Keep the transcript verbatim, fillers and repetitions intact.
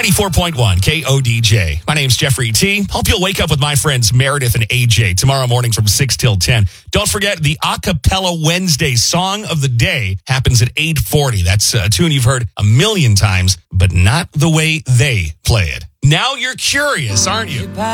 ninety-four point one K O D J. My name's Jeffrey T. Hope you'll wake up with my friends Meredith and A J tomorrow morning from six till ten. Don't forget, the Acapella Wednesday Song of the Day happens at eight forty. That's a tune you've heard a million times, but not the way they play it. Now you're curious, aren't you?